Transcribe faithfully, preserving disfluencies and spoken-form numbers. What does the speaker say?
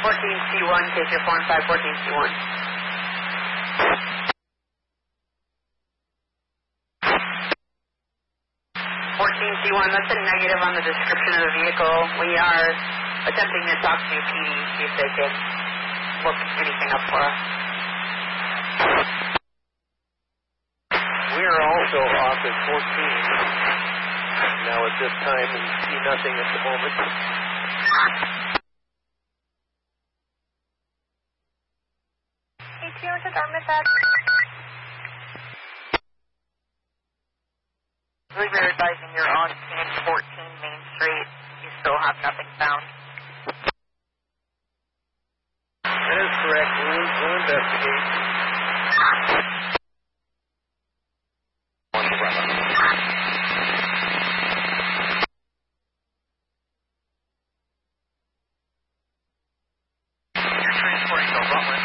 fourteen C one, case you're four five fourteen C one. fourteen C one, that's a negative on the description of the vehicle. We are attempting to talk to P D, see if they can look anything up for us. We are also off at fourteen now at this time and see nothing at the moment. A two to Dartmouth at. I believe you're advising you're on scene fourteen Main Street. You still have nothing found. That is correct. We'll, we'll investigate. You're transporting to Rutland.